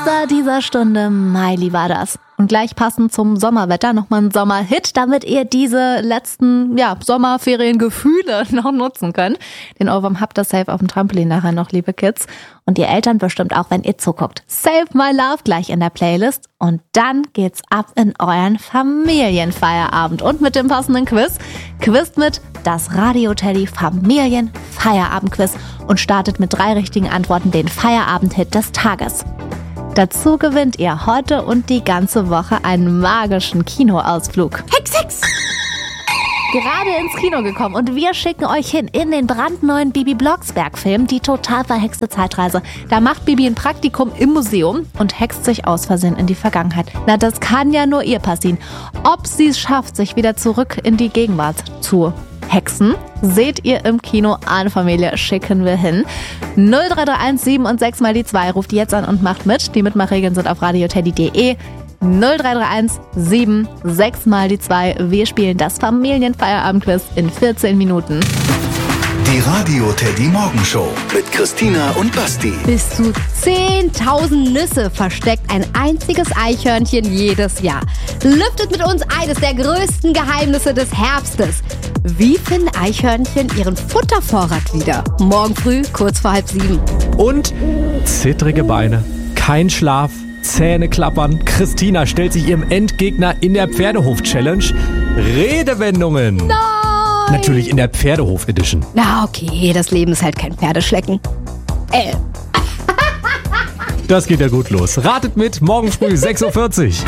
Dieser Stunde, Miley war das. Und gleich passend zum Sommerwetter nochmal ein Sommerhit, damit ihr diese letzten Sommerferiengefühle noch nutzen könnt. Den Ohrwurm habt ihr safe auf dem Trampolin nachher noch, liebe Kids. Und ihr Eltern bestimmt auch, wenn ihr zuguckt. Save My Love gleich in der Playlist. Und dann geht's ab in euren Familienfeierabend. Und mit dem passenden Quiz. Quizt mit das Radio Teddy Familienfeierabend-Quiz und startet mit 3 richtigen Antworten den Feierabend-Hit des Tages. Dazu gewinnt ihr heute und die ganze Woche einen magischen Kinoausflug. Hex! Gerade ins Kino gekommen und wir schicken euch hin in den brandneuen Bibi Blocksberg-Film, die total verhexte Zeitreise. Da macht Bibi ein Praktikum im Museum und hext sich aus Versehen in die Vergangenheit. Na, das kann ja nur ihr passieren. Ob sie es schafft, sich wieder zurück in die Gegenwart zu hexen, seht ihr im Kino. Eine Familie schicken wir hin. 0331 7 und 6 mal die 2 ruft jetzt an und macht mit. Die Mitmachregeln sind auf radioteddy.de. 0331 7 6 mal die 2. Wir spielen das Familienfeierabendquiz in 14 Minuten. Die Radio Teddy Morgenshow mit Christina und Basti. Bis zu 10.000 Nüsse versteckt ein einziges Eichhörnchen jedes Jahr. Lüftet mit uns eines der größten Geheimnisse des Herbstes. Wie finden Eichhörnchen ihren Futtervorrat wieder? Morgen früh, kurz vor 6:30. Und zittrige Beine, kein Schlaf, Zähne klappern. Christina stellt sich ihrem Endgegner in der Pferdehof-Challenge Redewendungen. Nein! Natürlich in der Pferdehof-Edition. Na okay, das Leben ist halt kein Pferdeschlecken. Das geht ja gut los. Ratet mit, morgen früh 6:40 Uhr.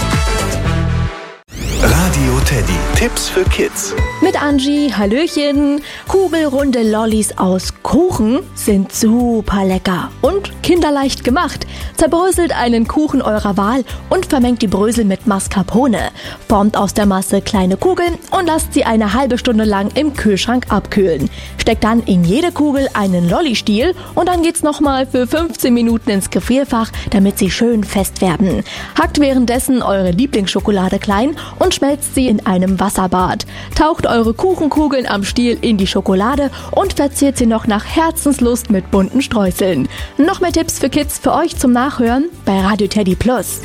Radio Teddy. Tipps für Kids. Mit Angie, hallöchen. Kugelrunde Lollis aus Kuchen sind super lecker und kinderleicht gemacht. Zerbröselt einen Kuchen eurer Wahl und vermengt die Brösel mit Mascarpone. Formt aus der Masse kleine Kugeln und lasst sie eine halbe Stunde lang im Kühlschrank abkühlen. Steckt dann in jede Kugel einen Lollistiel und dann geht's nochmal für 15 Minuten ins Gefrierfach, damit sie schön fest werden. Hackt währenddessen eure Lieblingsschokolade klein und schmelzt sie in einem Wasserbad. Taucht eure Kuchenkugeln am Stiel in die Schokolade und verziert sie noch nach Herzenslust mit bunten Streuseln. Noch mehr Tipps für Kids für euch zum Nachhören bei Radio Teddy Plus.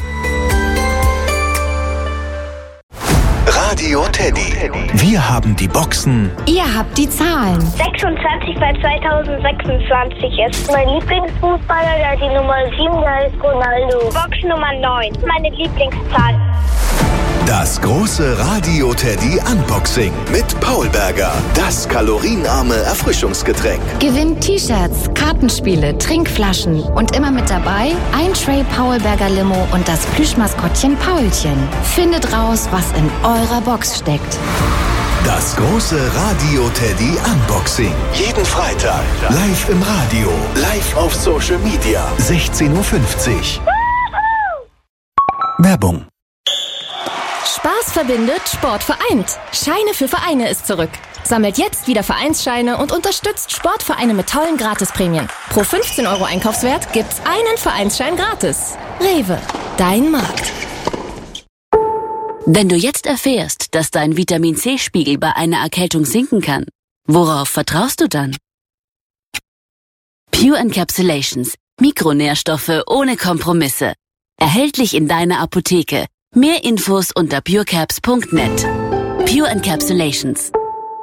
Radio Teddy. Wir haben die Boxen. Ihr habt die Zahlen. 26 bei 2026 ist mein Lieblingsfußballer, der hat die Nummer 7, der heißt Ronaldo. Box Nummer 9, meine Lieblingszahl. Das große Radio Teddy Unboxing mit Paul Berger. Das kalorienarme Erfrischungsgetränk. Gewinnt T-Shirts, Kartenspiele, Trinkflaschen und immer mit dabei ein Tray Paul Berger Limo und das Plüschmaskottchen Paulchen. Findet raus, was in eurer Box steckt. Das große Radio Teddy Unboxing. Jeden Freitag. Live im Radio. Live auf Social Media. 16:50 Uhr. Werbung. Spaß verbindet, Sport vereint. Scheine für Vereine ist zurück. Sammelt jetzt wieder Vereinsscheine und unterstützt Sportvereine mit tollen Gratisprämien. Pro 15 € Einkaufswert gibt's einen Vereinsschein gratis. Rewe, dein Markt. Wenn du jetzt erfährst, dass dein Vitamin-C-Spiegel bei einer Erkältung sinken kann, worauf vertraust du dann? Pure Encapsulations. Mikronährstoffe ohne Kompromisse. Erhältlich in deiner Apotheke. Mehr Infos unter purecaps.net. Pure Encapsulations.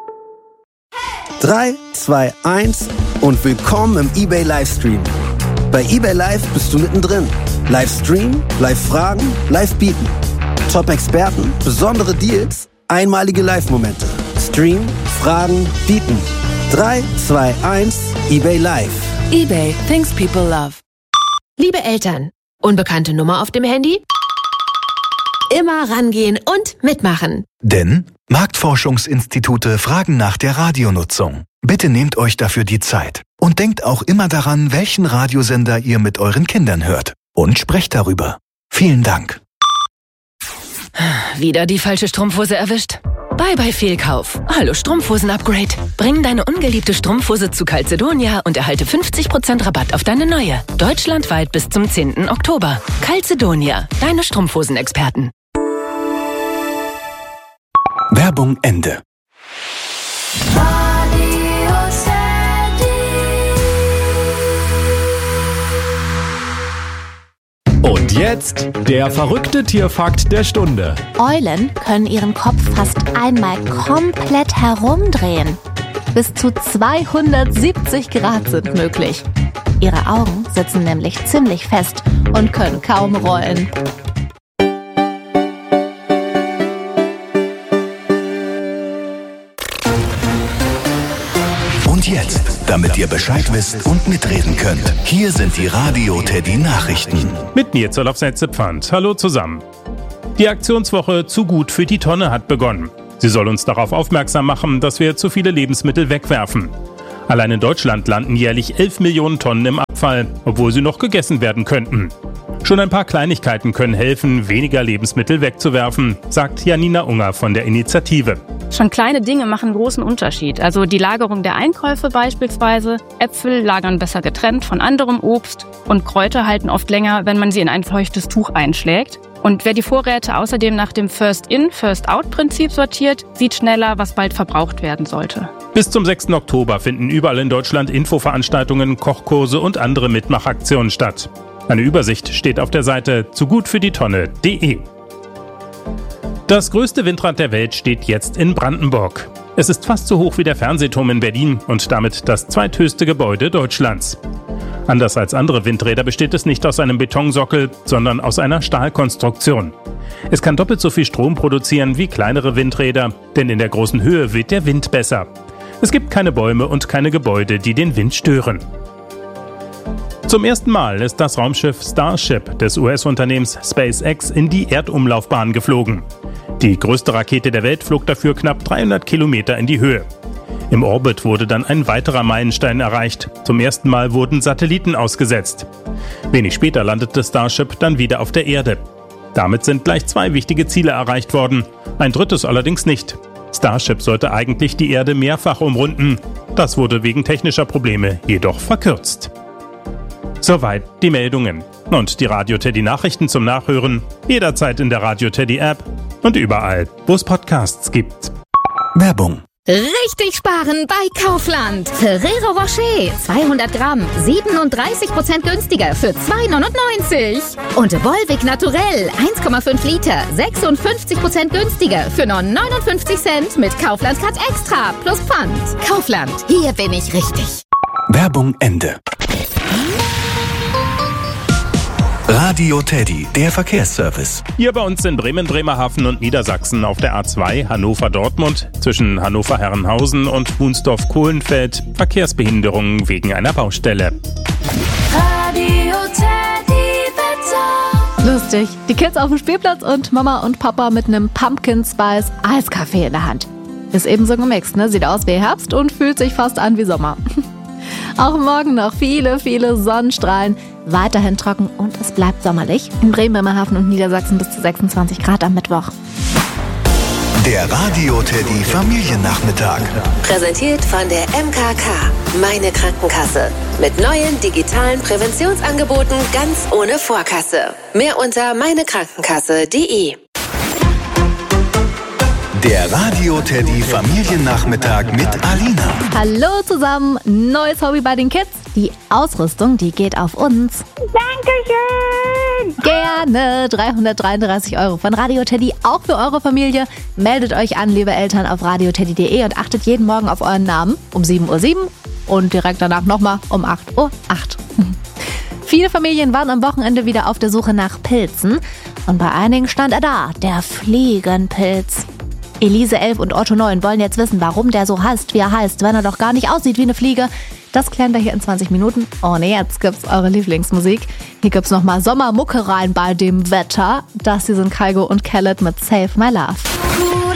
3, 2, 1 und willkommen im eBay Livestream. Bei eBay Live bist du mittendrin. Livestream, Live-Fragen, Live-Bieten. Top-Experten, besondere Deals, einmalige Live-Momente. Stream, Fragen, Bieten. 3, 2, 1, eBay Live. eBay, things people love. Liebe Eltern, unbekannte Nummer auf dem Handy? Immer rangehen und mitmachen. Denn Marktforschungsinstitute fragen nach der Radionutzung. Bitte nehmt euch dafür die Zeit. Und denkt auch immer daran, welchen Radiosender ihr mit euren Kindern hört. Und sprecht darüber. Vielen Dank. Wieder die falsche Strumpfhose erwischt? Bye Fehlkauf. Hallo Strumpfhosen-Upgrade. Bring deine ungeliebte Strumpfhose zu Calzedonia und erhalte 50% Rabatt auf deine neue. Deutschlandweit bis zum 10. Oktober. Calzedonia, deine Strumpfhosenexperten. Werbung Ende. Und jetzt der verrückte Tierfakt der Stunde. Eulen können ihren Kopf fast einmal komplett herumdrehen. Bis zu 270 Grad sind möglich. Ihre Augen sitzen nämlich ziemlich fest und können kaum rollen. Und jetzt, damit ihr Bescheid wisst und mitreden könnt, hier sind die Radio Teddy Nachrichten. Mit Nils Olofsnetze-Pfand. Hallo zusammen. Die Aktionswoche Zu gut für die Tonne hat begonnen. Sie soll uns darauf aufmerksam machen, dass wir zu viele Lebensmittel wegwerfen. Allein in Deutschland landen jährlich 11 Millionen Tonnen im Abfall, obwohl sie noch gegessen werden könnten. Schon ein paar Kleinigkeiten können helfen, weniger Lebensmittel wegzuwerfen, sagt Janina Unger von der Initiative. Schon kleine Dinge machen großen Unterschied. Also die Lagerung der Einkäufe beispielsweise. Äpfel lagern besser getrennt von anderem Obst und Kräuter halten oft länger, wenn man sie in ein feuchtes Tuch einschlägt. Und wer die Vorräte außerdem nach dem First-In, First-Out-Prinzip sortiert, sieht schneller, was bald verbraucht werden sollte. Bis zum 6. Oktober finden überall in Deutschland Infoveranstaltungen, Kochkurse und andere Mitmachaktionen statt. Eine Übersicht steht auf der Seite zugutfürdietonne.de. Das größte Windrad der Welt steht jetzt in Brandenburg. Es ist fast so hoch wie der Fernsehturm in Berlin und damit das zweithöchste Gebäude Deutschlands. Anders als andere Windräder besteht es nicht aus einem Betonsockel, sondern aus einer Stahlkonstruktion. Es kann doppelt so viel Strom produzieren wie kleinere Windräder, denn in der großen Höhe weht der Wind besser. Es gibt keine Bäume und keine Gebäude, die den Wind stören. Zum ersten Mal ist das Raumschiff Starship des US-Unternehmens SpaceX in die Erdumlaufbahn geflogen. Die größte Rakete der Welt flog dafür knapp 300 Kilometer in die Höhe. Im Orbit wurde dann ein weiterer Meilenstein erreicht. Zum ersten Mal wurden Satelliten ausgesetzt. Wenig später landete Starship dann wieder auf der Erde. Damit sind gleich 2 wichtige Ziele erreicht worden. Ein drittes allerdings nicht. Starship sollte eigentlich die Erde mehrfach umrunden. Das wurde wegen technischer Probleme jedoch verkürzt. Soweit die Meldungen. Und die Radio Teddy Nachrichten zum Nachhören jederzeit in der Radio Teddy App und überall, wo es Podcasts gibt. Werbung. Richtig sparen bei Kaufland. Ferrero Rocher 200 Gramm 37% günstiger für 2,99. Und Volvic Naturell 1,5 Liter 56% günstiger für nur 59 Cent mit Kaufland Cut Extra plus Pfand. Kaufland, hier bin ich richtig. Werbung Ende. Radio Teddy, der Verkehrsservice. Hier bei uns in Bremen, Bremerhaven und Niedersachsen auf der A2 Hannover-Dortmund zwischen Hannover-Herrenhausen und Wunsdorf-Kohlenfeld Verkehrsbehinderungen wegen einer Baustelle. Radio Teddy Wetter. Lustig. Die Kids auf dem Spielplatz und Mama und Papa mit einem Pumpkin Spice Eiskaffee in der Hand. Ist ebenso gemixt, ne? Sieht aus wie Herbst und fühlt sich fast an wie Sommer. Auch morgen noch viele, viele Sonnenstrahlen. Weiterhin trocken und es bleibt sommerlich. In Bremen, Bremerhaven und Niedersachsen bis zu 26 Grad am Mittwoch. Der Radio Teddy Familiennachmittag. Präsentiert von der MKK, meine Krankenkasse. Mit neuen digitalen Präventionsangeboten ganz ohne Vorkasse. Mehr unter meinekrankenkasse.de. Der Radio Teddy Familiennachmittag mit Alina. Hallo zusammen, neues Hobby bei den Kids. Die Ausrüstung, die geht auf uns. Dankeschön! Gerne 333 € von Radio Teddy, auch für eure Familie. Meldet euch an, liebe Eltern, auf radioteddy.de und achtet jeden Morgen auf euren Namen um 7:07 Uhr und direkt danach nochmal um 8:08 Uhr. Viele Familien waren am Wochenende wieder auf der Suche nach Pilzen und bei einigen stand er da, der Fliegenpilz. Elise 11 und Otto 9 wollen jetzt wissen, warum der so heißt, wie er heißt, wenn er doch gar nicht aussieht wie eine Fliege. Das klären wir hier in 20 Minuten. Und jetzt gibt's eure Lieblingsmusik. Hier gibt's nochmal Sommermucke rein bei dem Wetter. Das hier sind Kygo und Khaled mit Save My Love.